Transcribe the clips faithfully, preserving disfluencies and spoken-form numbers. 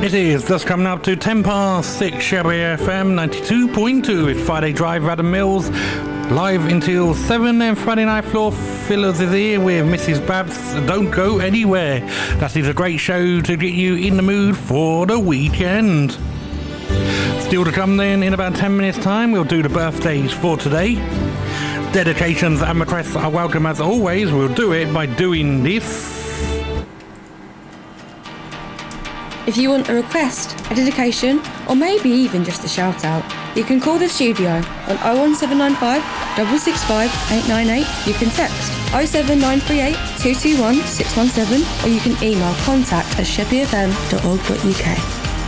It is just coming up to ten past six, Shabby F M ninety-two point two. It's Friday Drive, Adam Mills, live until seven. And Friday Night Floor Fillers is here with Missus Babs. Don't go anywhere. That is a great show to get you in the mood for the weekend. Still to come then, in about ten minutes time, we'll do the birthdays for today. Dedications and requests are welcome as always. We'll do it by doing this. If you want a request, a dedication, or maybe even just a shout out, you can call the studio on oh one seven nine five, six six five, eight nine eight. You can text oh seven nine three eight, two two one, six one seven, or you can email contact at sheppy f m dot org dot u k.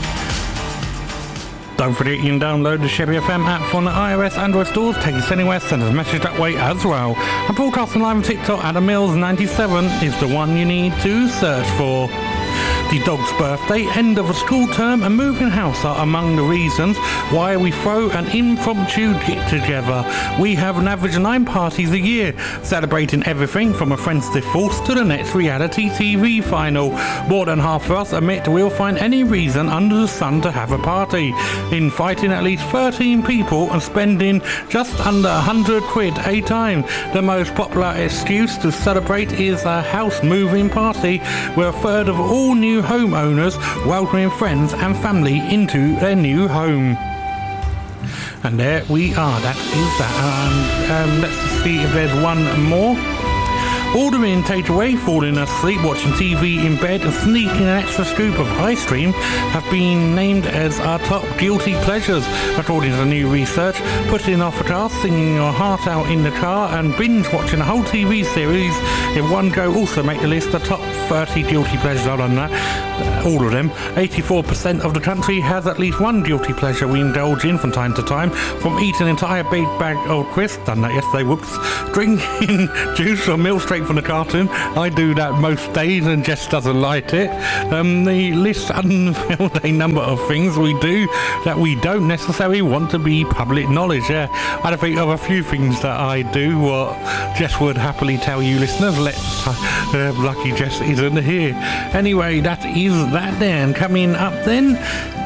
Don't forget you can download the Sheppy F M app from the iOS Android stores. Take us anywhere, send us a message that way as well. And broadcasting live on TikTok, Adam Mills ninety-seven is the one you need to search for. The dog's birthday, end of a school term and moving house are among the reasons why we throw an impromptu get-together. We have an average nine parties a year, celebrating everything from a friend's divorce to the next reality T V final. More than half of us admit we'll find any reason under the sun to have a party, inviting at least thirteen people and spending just under one hundred quid a time. The most popular excuse to celebrate is a house moving party, where a third of all new homeowners welcoming friends and family into their new home. And there we are, that is that. Um, um, let's see if there's one more. Ordering takeaway, falling asleep, watching T V in bed and sneaking an extra scoop of ice cream have been named as our top guilty pleasures, according to new research. Putting off a task, singing your heart out in the car and binge watching a whole T V series in one go also make the list. The top thirty guilty pleasures are on that, all of them. eighty-four percent of the country has at least one guilty pleasure we indulge in from time to time, from eating an entire big bag of crisps, done that yesterday, whoops, drinking juice or milk straight from the carton. I do that most days and Jess doesn't like it. Um, the list unveiled a number of things we do that we don't necessarily want to be public knowledge. Yeah, I had to think of a few things that I do what Jess would happily tell you listeners. Let's uh, lucky Jess isn't here. Anyway, that is that then. Coming up then,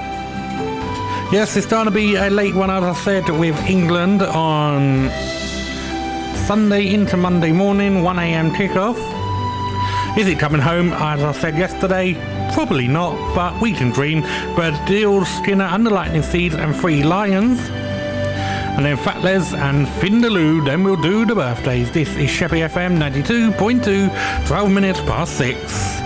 yes, it's going to be a late one, as I said, with England on Sunday into Monday morning, one a m kickoff. Is it coming home? As I said yesterday, probably not, but we can dream. But Deal, Skinner and the Lightning Seeds and Three Lions. And then Fat Les and Findaloo, then we'll do the birthdays. This is Sheppy F M ninety-two point two, twelve minutes past six.